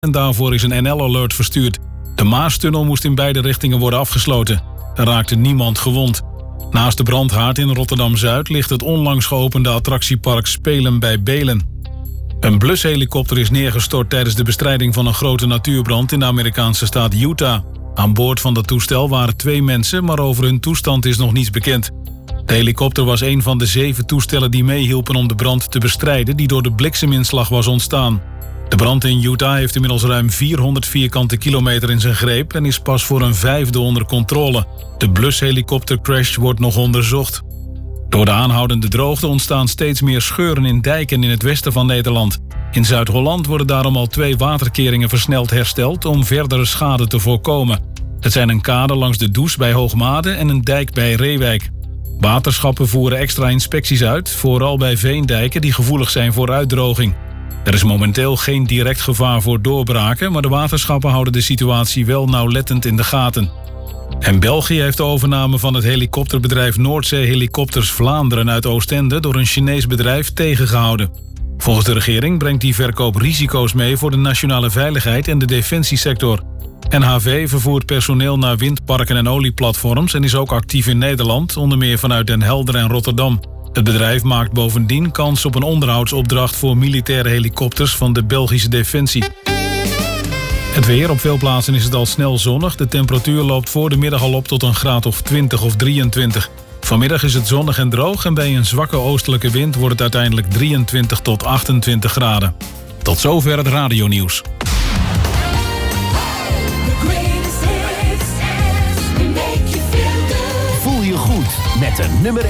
en daarvoor is een NL-alert verstuurd. De Maastunnel moest in beide richtingen worden afgesloten. Er raakte niemand gewond. Naast de brandhaard in Rotterdam-Zuid ligt het onlangs geopende attractiepark Spelen bij Belen. Een blushelikopter is neergestort tijdens de bestrijding van een grote natuurbrand in de Amerikaanse staat Utah. Aan boord van dat toestel waren 2 mensen, maar over hun toestand is nog niets bekend. De helikopter was een van de 7 toestellen die meehielpen om de brand te bestrijden die door de blikseminslag was ontstaan. De brand in Utah heeft inmiddels ruim 400 vierkante kilometer in zijn greep en is pas voor een 1/5 onder controle. De blushelikoptercrash wordt nog onderzocht. Door de aanhoudende droogte ontstaan steeds meer scheuren in dijken in het westen van Nederland. In Zuid-Holland worden daarom al 2 waterkeringen versneld hersteld om verdere schade te voorkomen. Het zijn een kade langs de Does bij Hoogmade en een dijk bij Reewijk. Waterschappen voeren extra inspecties uit, vooral bij veendijken die gevoelig zijn voor uitdroging. Er is momenteel geen direct gevaar voor doorbraken, maar de waterschappen houden de situatie wel nauwlettend in de gaten. En België heeft de overname van het helikopterbedrijf Noordzee Helikopters Vlaanderen uit Oostende door een Chinees bedrijf tegengehouden. Volgens de regering brengt die verkoop risico's mee voor de nationale veiligheid en de defensiesector. NHV vervoert personeel naar windparken en olieplatforms en is ook actief in Nederland, onder meer vanuit Den Helder en Rotterdam. Het bedrijf maakt bovendien kans op een onderhoudsopdracht voor militaire helikopters van de Belgische Defensie. Het weer, op veel plaatsen is het al snel zonnig. De temperatuur loopt voor de middag al op tot een graad of 20 of 23. Vanmiddag is het zonnig en droog en bij een zwakke oostelijke wind wordt het uiteindelijk 23 tot 28 graden. Tot zover het radionieuws. Voel je goed met de nummer